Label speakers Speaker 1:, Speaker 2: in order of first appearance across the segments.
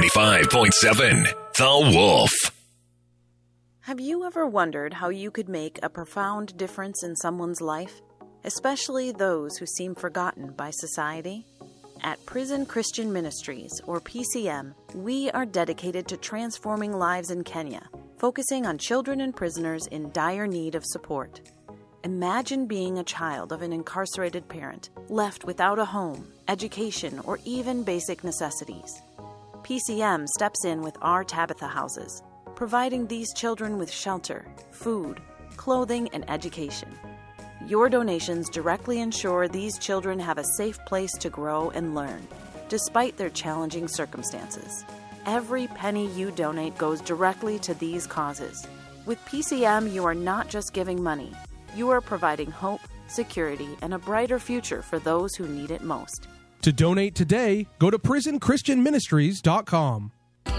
Speaker 1: 95.7 The Wolf.
Speaker 2: Have you ever wondered how you could make a profound difference in someone's life, especially those who seem forgotten by society? At Prison Christian Ministries, or PCM, we are dedicated to transforming lives in Kenya, focusing on children and prisoners in dire need of support. Imagine being a child of an incarcerated parent, left without a home, education, or even basic necessities. PCM steps in with our Tabitha houses, providing these children with shelter, food, clothing, and education. Your donations directly ensure these children have a safe place to grow and learn, despite their challenging circumstances. Every penny you donate goes directly to these causes. With PCM, you are not just giving money. You are providing hope, security, and a brighter future for those who need it most.
Speaker 3: To donate today, go to prisonchristianministries.com.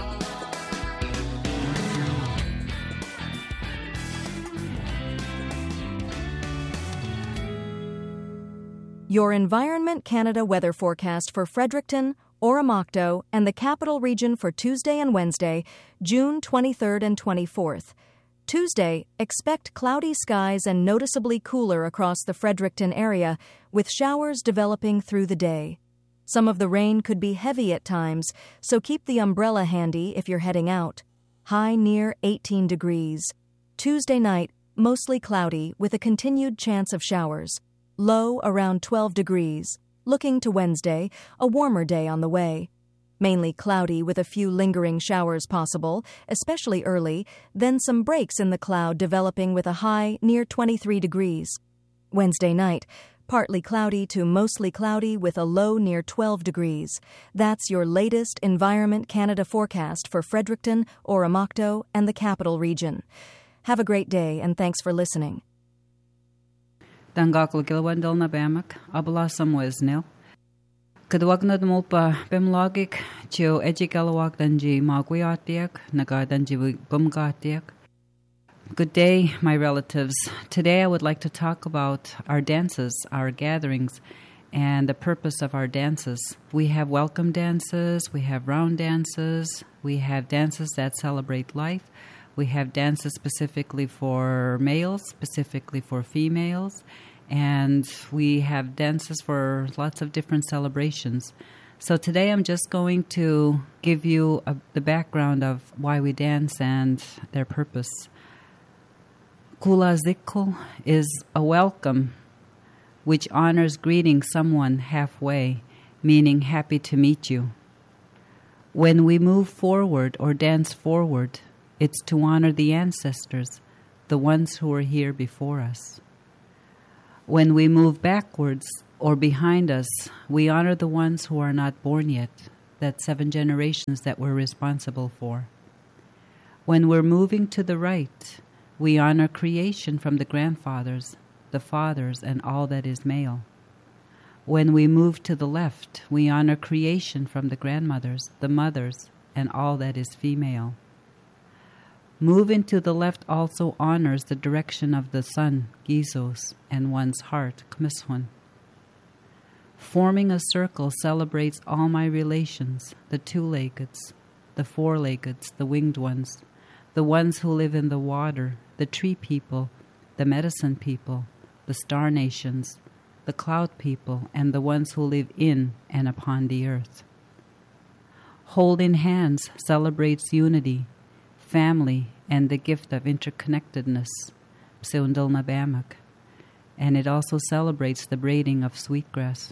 Speaker 4: Your Environment Canada weather forecast for Fredericton, Oromocto, and the Capital Region for Tuesday and Wednesday, June 23rd and 24th. Tuesday, expect cloudy skies and noticeably cooler across the Fredericton area, with showers developing through the day. Some of the rain could be heavy at times, so keep the umbrella handy if you're heading out. High near 18 degrees. Tuesday night, mostly cloudy with a continued chance of showers. Low around 12 degrees. Looking to Wednesday, a warmer day on the way. Mainly cloudy with a few lingering showers possible, especially early, then some breaks in the cloud developing with a high near 23 degrees. Wednesday night, partly cloudy to mostly cloudy with a low near 12 degrees. That's your latest Environment Canada forecast for Fredericton, Oromocto, and the Capital Region. Have a great day, and thanks for listening.
Speaker 5: Dangakl Gilwendel na Bamak, Abala Samweznil. Kadwagnad Mulpa Bimlogik, Chio Ejigalawak Danji Magwiatiak, Nagadanji Bumgatiak. Good day, my relatives. Today I would like to talk about our dances, our gatherings, and the purpose of our dances. We have welcome dances, we have round dances, we have dances that celebrate life, we have dances specifically for males, specifically for females, and we have dances for lots of different celebrations. So today I'm just going to give you the background of why we dance and their purpose. Kula Zikul is a welcome which honors greeting someone halfway, meaning happy to meet you. When we move forward or dance forward, it's to honor the ancestors, the ones who were here before us. When we move backwards or behind us, we honor the ones who are not born yet, that 7 generations that we're responsible for. When we're moving to the right, we honor creation from the grandfathers, the fathers, and all that is male. When we move to the left, we honor creation from the grandmothers, the mothers, and all that is female. Moving to the left also honors the direction of the sun, Gizos, and one's heart, Kmiswan. Forming a circle celebrates all my relations, the 2-leggeds, the 4-leggeds, the winged ones, the ones who live in the water, the tree people, the medicine people, the star nations, the cloud people, and the ones who live in and upon the earth. Holding hands celebrates unity, family, and the gift of interconnectedness, Pseundilna Bamak, and it also celebrates the braiding of sweetgrass.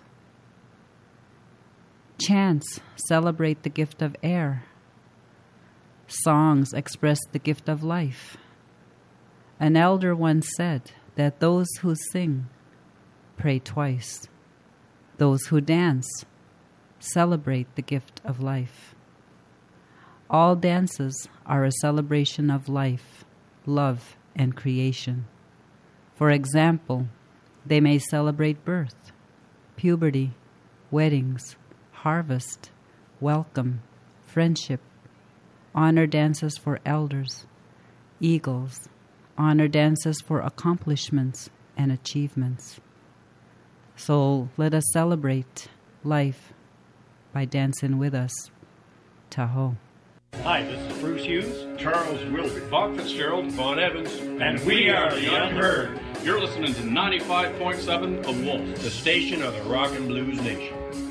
Speaker 5: Chants celebrate the gift of air. Songs express the gift of life. An elder once said that those who sing pray twice. Those who dance celebrate the gift of life. All dances are a celebration of life, love, and creation. For example, they may celebrate birth, puberty, weddings, harvest, welcome, friendship, honor dances for elders, eagles, honor dances for accomplishments and achievements. So let us celebrate life by dancing with us. Tahoe.
Speaker 1: Hi, this is Bruce Hughes,
Speaker 6: Charles Wilby,
Speaker 7: Bob Fitzgerald,
Speaker 6: Vaughn Evans,
Speaker 1: and we are the Unheard.
Speaker 7: You're listening to 95.7 The Wolf,
Speaker 6: the station of the Rock and Blues Nation.